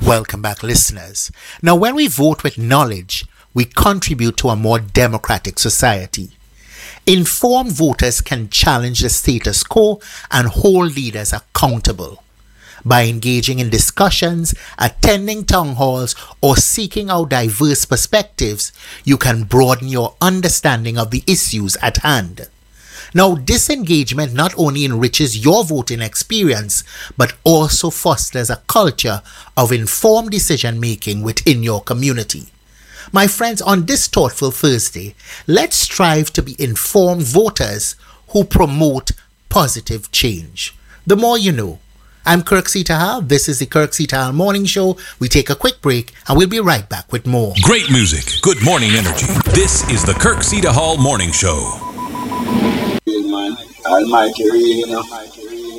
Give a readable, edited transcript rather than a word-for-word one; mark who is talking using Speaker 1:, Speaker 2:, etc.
Speaker 1: Welcome back, listeners. Now, when we vote with knowledge, we contribute to a more democratic society. Informed voters can challenge the status quo and hold leaders accountable. By engaging in discussions, attending town halls, or seeking out diverse perspectives, you can broaden your understanding of the issues at hand. Now, this engagement not only enriches your voting experience, but also fosters a culture of informed decision making within your community. My friends, on this Thoughtful Thursday, let's strive to be informed voters who promote positive change. The more you know. I'm Kirksey Tahal. This is the Kirksey Tahal Morning Show. We take a quick break and we'll be right back with more.
Speaker 2: Great music, good morning energy. This is the Kirksey Tahal Morning Show.
Speaker 3: Man, Almighty reign,